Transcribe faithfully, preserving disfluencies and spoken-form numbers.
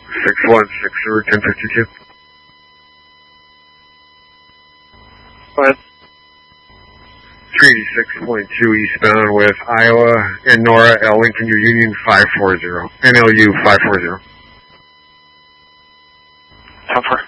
six one six zero, ten fifty-two. Go ahead. three eighty-six point two eastbound with Iowa and Nora L. Lincoln U Union five forty. N L U five forty. ten four.